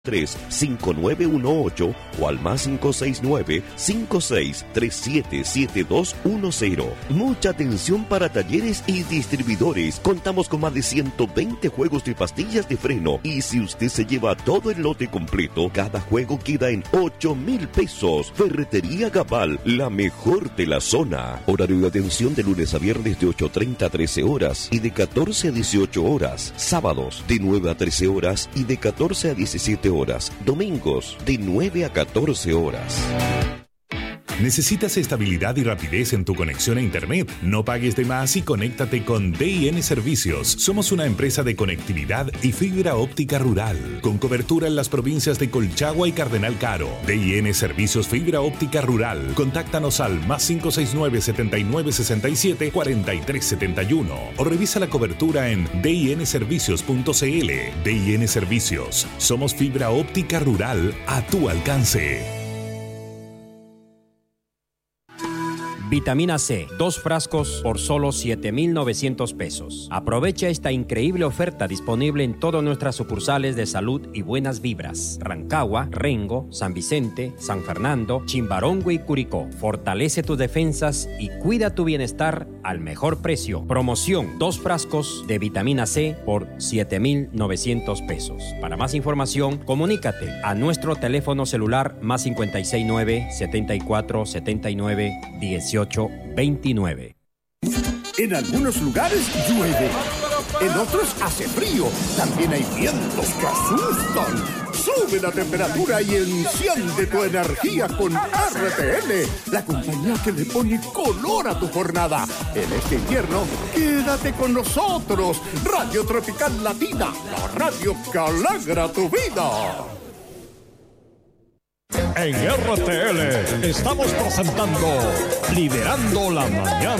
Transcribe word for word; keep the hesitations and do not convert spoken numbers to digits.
tres cinco nueve uno ocho o al más cinco seis nueve cinco seis tres siete siete dos uno cero. Mucha atención para talleres y distribuidores. Contamos con más de ciento veinte juegos de pastillas de freno y si usted se lleva todo el lote completo, cada juego queda en ocho mil pesos. Ferretería Gabal, la mejor de la zona. Horario de atención de lunes a viernes de ocho treinta a trece horas y de catorce a dieciocho horas. Sábados de nueve a trece horas y de catorce a diecisiete horas. Domingos de nueve a catorce horas. ¿Necesitas estabilidad y rapidez en tu conexión a Internet? No pagues de más y conéctate con D I N Servicios. Somos una empresa de conectividad y fibra óptica rural, con cobertura en las provincias de Colchagua y Cardenal Caro. D I N Servicios Fibra Óptica Rural. Contáctanos al más cinco seis nueve setenta y nueve sesenta y siete cuarenta y tres setenta y uno o revisa la cobertura en d i n servicios punto c l. D I N Servicios. Somos fibra óptica rural a tu alcance. Vitamina C, dos frascos por solo siete mil novecientos pesos. Aprovecha esta increíble oferta disponible en todas nuestras sucursales de Salud y Buenas Vibras. Rancagua, Rengo, San Vicente, San Fernando, Chimbarongo y Curicó. Fortalece tus defensas y cuida tu bienestar al mejor precio. Promoción, dos frascos de vitamina C por siete mil novecientos pesos. Para más información, comunícate a nuestro teléfono celular más cincuenta y seis nueve setenta y cuatro setenta y nueve dieciocho veintinueve. En algunos lugares llueve, en otros hace frío, también hay vientos que asustan. Sube la temperatura y enciende tu energía con R T L, la compañía que le pone color a tu jornada. En este invierno, quédate con nosotros. Radio Tropical Latina, la radio que alegra tu vida. En R T L estamos presentando Liberando la Mañana.